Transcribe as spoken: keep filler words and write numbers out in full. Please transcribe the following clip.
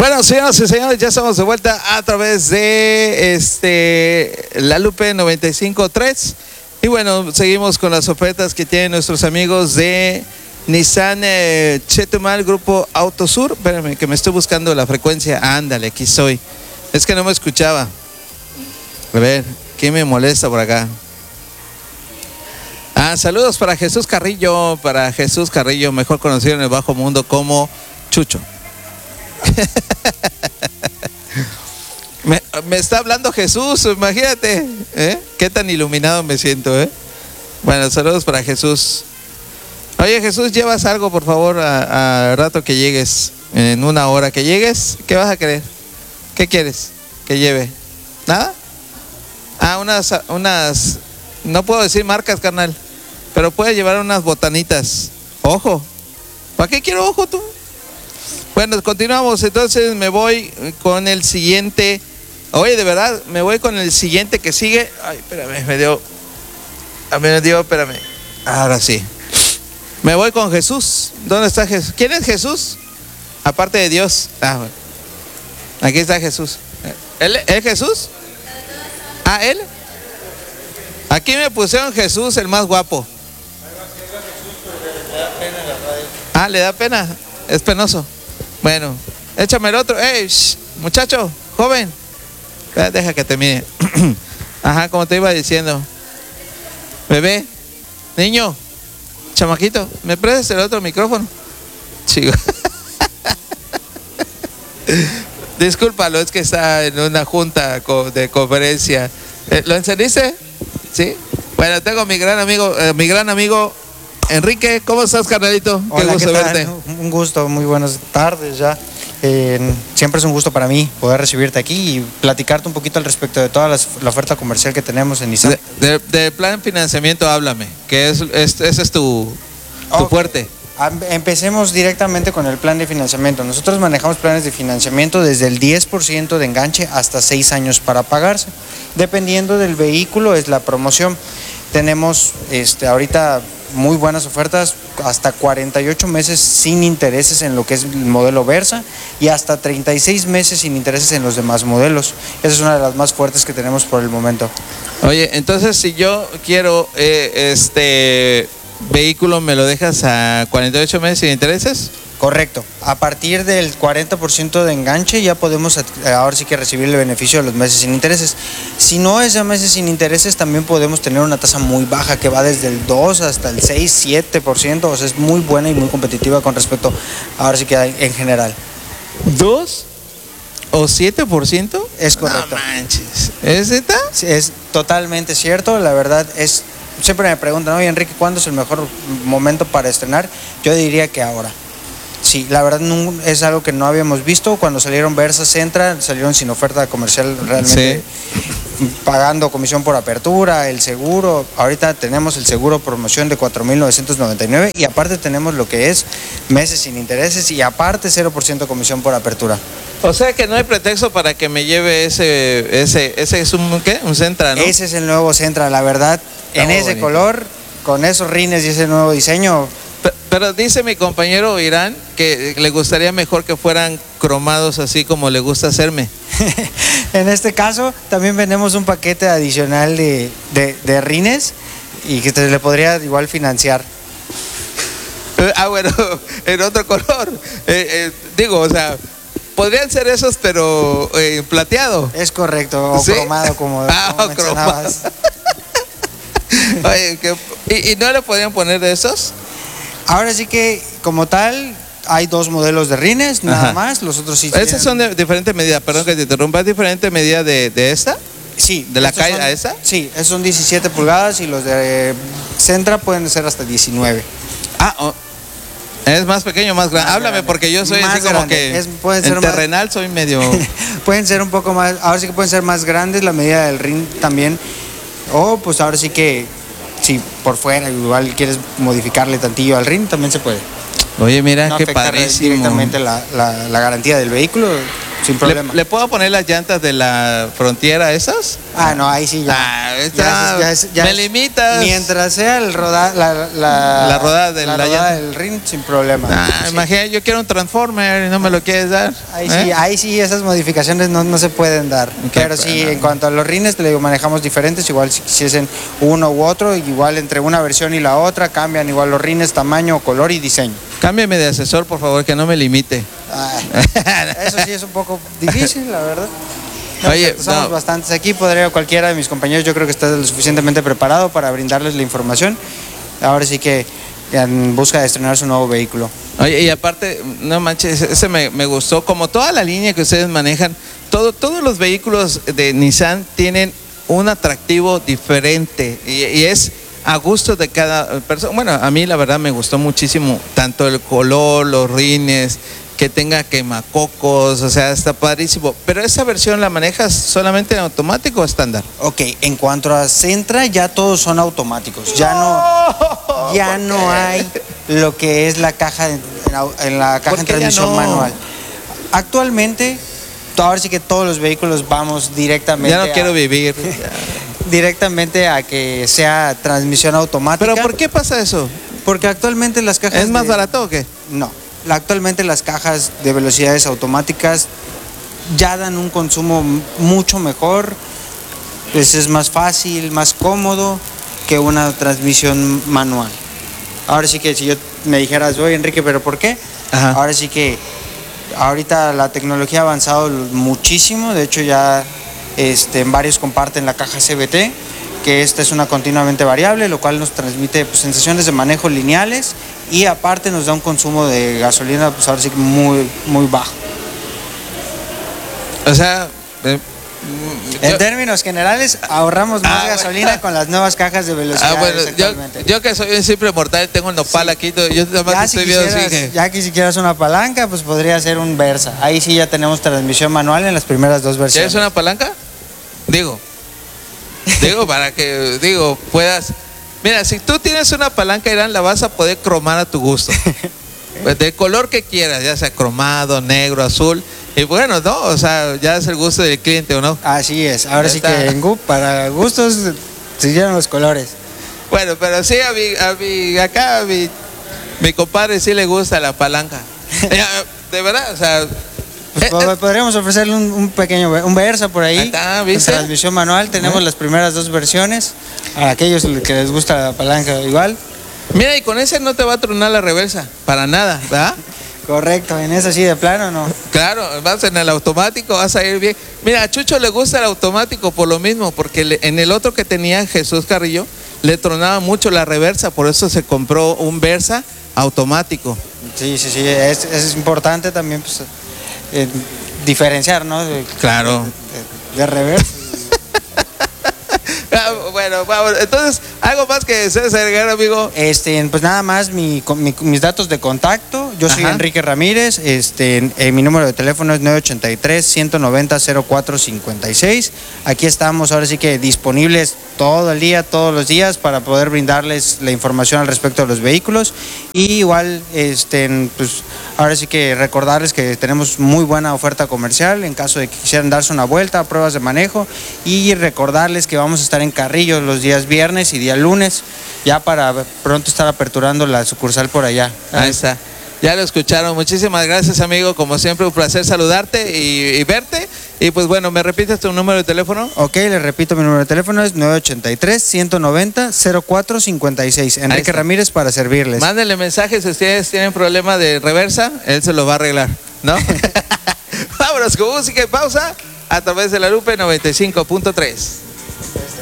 Bueno, señoras y señores, ya estamos de vuelta a través de este La Lupe noventa y cinco punto tres. Y bueno, seguimos con las ofertas que tienen nuestros amigos de Nissan eh, Chetumal, Grupo Autosur. Espérame, que me estoy buscando la frecuencia. Ándale, aquí estoy. Es que no me escuchaba. A ver, ¿quién me molesta por acá? Ah, saludos para Jesús Carrillo, para Jesús Carrillo, mejor conocido en el bajo mundo como Chucho. me, me está hablando Jesús, imagínate, ¿eh? Qué tan iluminado me siento, ¿eh? Bueno, saludos para Jesús. Oye, Jesús, ¿llevas algo, por favor, a, a rato que llegues? En una hora que llegues, ¿qué vas a querer? ¿Qué quieres que lleve? ¿Nada? Ah, unas, unas, no puedo decir marcas, carnal, pero puedes llevar unas botanitas. Ojo, ¿para qué quiero ojo tú? Bueno, continuamos, entonces me voy con el siguiente. Oye, de verdad, me voy con el siguiente que sigue. Ay, espérame, me dio, me dio, espérame. Ahora sí. Me voy con Jesús. ¿Dónde está Jesús? ¿Quién es Jesús? Aparte de Dios. Ah, bueno. Aquí está Jesús. ¿Él es Jesús? Ah, ¿él? Aquí me pusieron Jesús, el más guapo. Ah, ¿le da pena? Es penoso. Bueno, échame el otro. Ey, shh, muchacho, joven. Deja que te mire. Ajá, como te iba diciendo. Bebé, niño, chamaquito, ¿me prestas el otro micrófono? Chico. Discúlpalo, es que está en una junta de conferencia. ¿Lo encendiste? Sí. Bueno, tengo mi gran amigo, eh, mi gran amigo Enrique. ¿Cómo estás, carnalito? Hola, qué gusto ¿qué tal? verte. Un gusto, muy buenas tardes ya. Eh, siempre es un gusto para mí poder recibirte aquí y platicarte un poquito al respecto de toda las, la oferta comercial que tenemos en Nissan. De, de, de plan financiamiento, háblame, que es, es, ese es tu, tu okay. fuerte. Empecemos directamente con el plan de financiamiento. Nosotros manejamos planes de financiamiento desde el diez por ciento de enganche hasta seis años para pagarse. Dependiendo del vehículo es la promoción. Tenemos este, ahorita muy buenas ofertas, hasta cuarenta y ocho meses sin intereses en lo que es el modelo Versa y hasta treinta y seis meses sin intereses en los demás modelos. Esa es una de las más fuertes que tenemos por el momento. Oye, entonces si yo quiero eh, este vehículo, ¿me lo dejas a cuarenta y ocho meses sin intereses? Correcto. A partir del cuarenta por ciento de enganche ya podemos ahora sí que recibir el beneficio de los meses sin intereses. Si no es a meses sin intereses, también podemos tener una tasa muy baja que va desde el dos hasta el seis, siete por ciento. O sea, es muy buena y muy competitiva con respecto ahora sí que en general. ¿dos o siete por ciento? Es correcto. No manches. ¿Es neta? Sí, es totalmente cierto. La verdad es, siempre me preguntan, oye Enrique, ¿cuándo es el mejor momento para estrenar? Yo diría que ahora. Sí, la verdad no, es algo que no habíamos visto. Cuando salieron Versa, Sentra, salieron sin oferta comercial realmente, sí. Pagando comisión por apertura, el seguro. Ahorita tenemos el seguro promoción de cuatro mil novecientos noventa y nueve y aparte tenemos lo que es meses sin intereses y aparte cero por ciento comisión por apertura. O sea que no hay pretexto para que me lleve ese, ese, ese es un, ¿qué? Un Sentra, ¿no? Ese es el nuevo Sentra, la verdad, en ese bonito color, con esos rines y ese nuevo diseño. Pero dice mi compañero Irán que le gustaría mejor que fueran cromados así como le gusta hacerme. En este caso también vendemos un paquete adicional de, de, de rines y que se le podría igual financiar. Ah, bueno, en otro color. Eh, eh, digo, o sea, podrían ser esos, pero eh, plateado. Es correcto, o ¿sí? cromado como, ah, como mencionabas. Oye, que, ¿y, ¿y no le podrían poner de esos? Ahora sí que, como tal, hay dos modelos de rines, nada Ajá. más. Los otros sí. ¿Esas tienen... son de diferente medida? Perdón que te interrumpa, ¿es diferente medida de, de esta? Sí. ¿De la calle son, a esa? Sí, esos son diecisiete pulgadas y los de Sentra pueden ser hasta diecinueve. Ah, oh. Es más pequeño, más grande. Más Háblame grande. Porque yo soy más así como grande. que es, pueden ser en más... terrenal soy medio... Pueden ser un poco más, ahora sí que pueden ser más grandes, la medida del rin también. O pues ahora sí que... Si por fuera igual quieres modificarle tantillo al rin, también se puede. Oye, mira, no qué padrísimo. Directamente la, la, la garantía del vehículo, sin problema. ¿Le, ¿Le puedo poner las llantas de la Frontier a esas? Ah, no, ahí sí ya. Ah, ya está- es- ya es- ya me es- limitas. Mientras sea el roda, la, la, La rodada del- la la rodada llanta. del ring, sin problema. Ah, Sí. imagina, yo quiero un Transformer y no me lo quieres dar. Ahí ¿eh? sí, ahí sí, esas modificaciones no, no se pueden dar. Pero sí, pena. en cuanto a los rines, te digo, manejamos diferentes. Igual si quisiesen uno u otro, igual entre una versión y la otra, cambian igual los rines, tamaño, color y diseño. Cámbiame de asesor, por favor, que no me limite. Ay, eso sí es un poco difícil, la verdad. No, Oye, pues, somos no. bastantes aquí, podría cualquiera de mis compañeros, yo creo que está lo suficientemente preparado para brindarles la información. Ahora sí que en busca de estrenar su nuevo vehículo. Oye, y aparte, no manches, ese me, me gustó. Como toda la línea que ustedes manejan, todo, todos los vehículos de Nissan tienen un atractivo diferente y, y es a gusto de cada persona. Bueno, a mí la verdad me gustó muchísimo, tanto el color, los rines, que tenga quemacocos, o sea, está padrísimo. Pero esa versión la manejas solamente en automático o estándar. Ok, en cuanto a Sentra, ya todos son automáticos. Ya no, ya no hay lo que es la caja en, en au- en la caja ¿Por en qué ya transmisión no? manual. Actualmente, ahora sí que todos los vehículos vamos directamente Ya no a, quiero vivir. directamente a que sea transmisión automática. Pero ¿por qué pasa eso? Porque actualmente las cajas ¿Es más de- barato o qué? No, la- actualmente las cajas de velocidades automáticas ya dan un consumo m- mucho mejor, pues es más fácil, más cómodo que una transmisión manual. Ahora sí que si yo me dijeras, oye Enrique, ¿pero por qué? Ajá. Ahora sí que ahorita la tecnología ha avanzado muchísimo, de hecho ya este, en varios comparten la caja C V T, que esta es una continuamente variable, lo cual nos transmite pues, sensaciones de manejo lineales y aparte nos da un consumo de gasolina pues ahora sí que muy, muy bajo. O sea, eh, En yo- términos generales, ahorramos más Ah, gasolina bueno. con las nuevas cajas de velocidad Ah, bueno, yo, actualmente. yo que soy un simple mortal, tengo el nopal aquí, todo, yo nada más Ya si, estoy viendo así quisieras, que- ya que si quieras una palanca, pues podría ser un Versa. Ahí sí ya tenemos transmisión manual en las primeras dos ¿Ya versiones. es una palanca? Digo, digo, para que, digo, puedas... Mira, si tú tienes una palanca, Irán, la vas a poder cromar a tu gusto. Pues, del color que quieras, ya sea cromado, negro, azul. Y bueno, ¿no? O sea, ya es el gusto del cliente, ¿o no? Así es. Ahora Ya sí está. que en Gu- para gustos siguieron los colores. Bueno, pero sí, a mi, a mi acá, a mi, mi compadre sí le gusta la palanca. Ya, de verdad, o sea... Pues eh, pod- eh, podríamos ofrecerle un, un pequeño ve- un Versa por ahí. Ahí está, con ¿viste? transmisión manual. Tenemos Ajá. las primeras dos versiones. A aquellos que les gusta la palanca igual. Mira, y con ese no te va a tronar la reversa, para nada, ¿verdad? Correcto, en esa sí de plano no. Claro, vas en el automático, vas a ir bien. Mira, a Chucho le gusta el automático por lo mismo, porque le- en el otro que tenía Jesús Carrillo, le tronaba mucho la reversa, por eso se compró un Versa automático. Sí, sí, sí. Es, es importante también pues, eh, diferenciar, ¿no? De, Claro. de- de reversa. Ah, bueno, vamos, entonces, algo más que desees agregar, amigo. Este, pues nada más mi, con- mi- mis datos de contacto. Yo soy Ajá. Enrique Ramírez. Este, eh, mi número de teléfono es nueve ochenta y tres, ciento noventa, cero cuatro cincuenta y seis. Aquí estamos ahora sí que disponibles todo el día, todos los días para poder brindarles la información al respecto de los vehículos. Y igual, este, pues ahora sí que recordarles que tenemos muy buena oferta comercial en caso de que quisieran darse una vuelta a pruebas de manejo y recordarles que vamos a estar en Carrillo los días viernes y día lunes ya para pronto estar aperturando la sucursal por allá. Ahí está. Ya lo escucharon. Muchísimas gracias, amigo. Como siempre, un placer saludarte y, y verte. Y pues bueno, ¿me repites tu número de teléfono? Ok, les repito, mi número de teléfono es nueve ochenta y tres, ciento noventa, cero cuatro cincuenta y seis. Enrique está. Ramírez para servirles. Mándenle mensajes si ustedes tienen problema de reversa, él se lo va a arreglar, ¿no? Vámonos con música y pausa a través de la Lupe noventa y cinco punto tres.